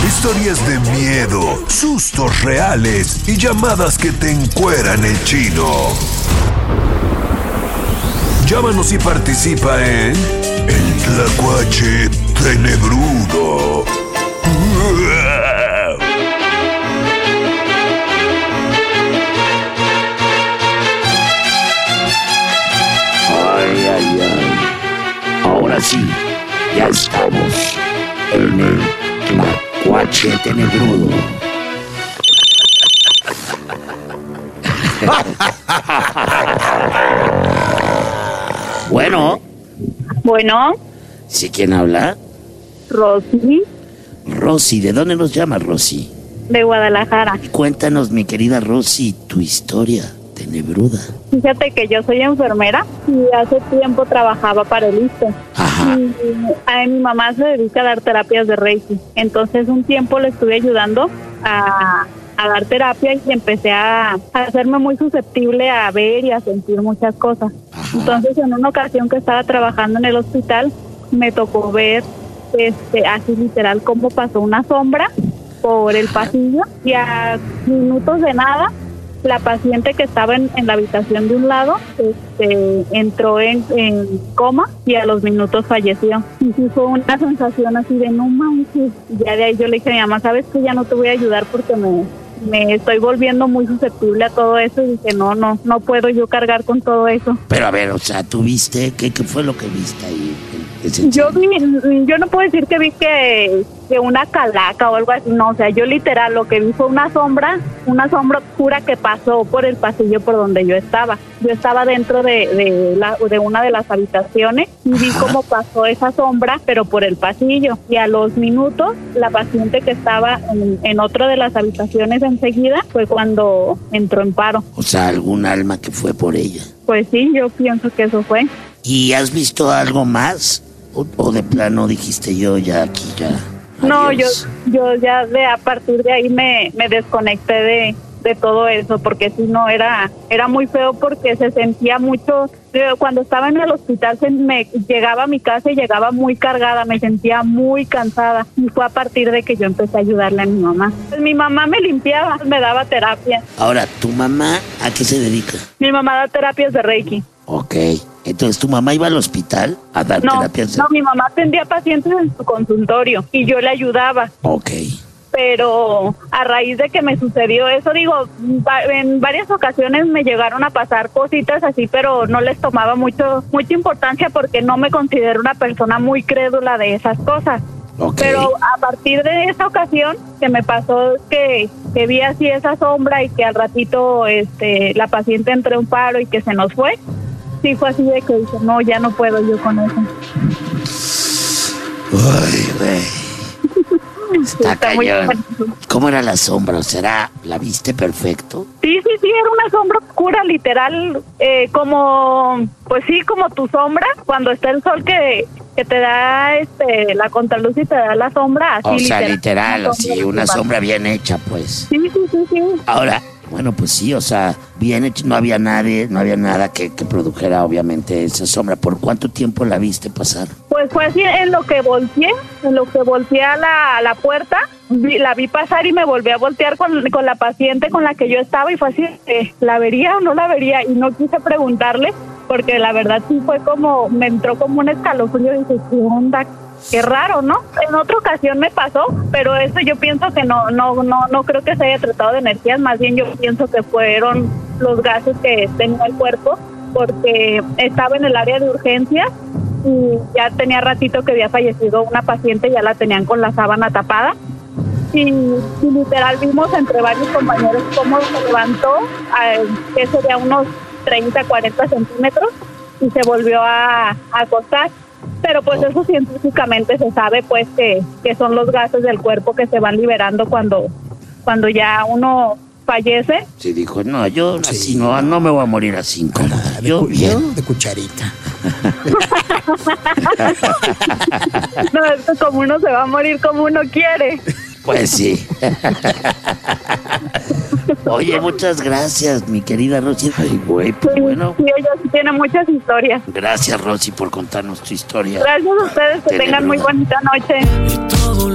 Historias de miedo, sustos reales y llamadas que te encueran el chino. Llámanos y participa en El Tlacuache Tenebrudo. Ay, ay, ay. Ahora sí, ya estamos en el Tlacuache Tenebrudo. Bueno. ¿Sí quién habla? Rosy. Rosy, ¿de dónde nos llama Rosy? De Guadalajara. Cuéntanos, mi querida Rosy, tu historia tenebruda. Fíjate que yo soy enfermera y hace tiempo trabajaba para el ISSSTE. Ajá. Y mi mamá se dedica a dar terapias de Reiki. Entonces un tiempo le estuve ayudando a dar terapia y empecé a hacerme muy susceptible a ver y a sentir muchas cosas. Ajá. Entonces en una ocasión que estaba trabajando en el hospital me tocó ver así literal cómo pasó una sombra por el pasillo y a minutos de nada la paciente que estaba en la habitación de un lado entró en coma y a los minutos falleció. Y sí fue una sensación así de no manches. Ya de ahí yo le dije a mi mamá, ¿sabes qué? Ya no te voy a ayudar porque me estoy volviendo muy susceptible a todo eso. Y dije, no puedo yo cargar con todo eso. Pero a ver, o sea, ¿tú viste? ¿Qué fue lo que viste ahí? Yo no puedo decir que vi que una calaca o algo así, no, o sea, yo literal lo que vi fue una sombra oscura que pasó por el pasillo por donde yo estaba. Yo estaba dentro de una de las habitaciones y vi cómo pasó esa sombra, pero por el pasillo. Y a los minutos, la paciente que estaba en otra de las habitaciones enseguida fue cuando entró en paro. O sea, algún alma que fue por ella. Pues sí, yo pienso que eso fue. ¿Y has visto algo más? ¿O de plano dijiste yo ya aquí ya? No, adiós? yo ya a partir de ahí me desconecté de todo eso, porque si no era muy feo porque se sentía mucho. Cuando estaba en el hospital me llegaba a mi casa y llegaba muy cargada, me sentía muy cansada y fue a partir de que yo empecé a ayudarle a mi mamá. Pues mi mamá me limpiaba, me daba terapia. Ahora, ¿tu mamá a qué se dedica? Mi mamá da terapias de Reiki. Ok, entonces tu mamá iba al hospital a dar terapias de... No, mi mamá atendía pacientes en su consultorio y yo le ayudaba. Ok. Pero a raíz de que me sucedió eso, en varias ocasiones me llegaron a pasar cositas así, pero no les tomaba mucha importancia porque no me considero una persona muy crédula de esas cosas. Okay. Pero a partir de esa ocasión que me pasó que vi así esa sombra y que al ratito la paciente entró en paro y que se nos fue, sí fue así de que dije, no, ya no puedo yo con eso. Ay, güey. Está cañón. ¿Cómo era la sombra? O sea, ¿la viste perfecto? Sí, era una sombra oscura, literal, como tu sombra, cuando está el sol que te da la contraluz y te da la sombra, así. O sea, literal, así, una sombra bien hecha, pues. Sí. Ahora, bueno, pues sí, o sea, bien hecho, no había nada que produjera, obviamente, esa sombra. ¿Por cuánto tiempo la viste pasar? Pues fue así, en lo que volteé a la puerta, la vi pasar y me volví a voltear con la paciente con la que yo estaba y fue así, ¿la vería o no la vería? Y no quise preguntarle, porque la verdad sí fue como, me entró como un escalofrío y dije, ¿qué onda? Qué raro, ¿no? En otra ocasión me pasó, pero eso yo pienso que no creo que se haya tratado de energías, más bien yo pienso que fueron los gases que tenía el cuerpo, porque estaba en el área de urgencias y ya tenía ratito que había fallecido una paciente, ya la tenían con la sábana tapada y literal vimos entre varios compañeros cómo se levantó, que sería unos 30, 40 centímetros y se volvió a acostar. Pero pues eso científicamente se sabe pues que son los gases del cuerpo que se van liberando cuando ya uno fallece. Sí, dijo, no, yo así no me voy a morir así. Yo de cucharita. No, es que como uno se va a morir como uno quiere. Pues sí. Oye, muchas gracias, mi querida Rosy. Ay, güey, pues bueno. Sí, ella sí tiene muchas historias. Gracias, Rosy, por contarnos tu historia. Gracias a ustedes, que tengan muy bonita noche.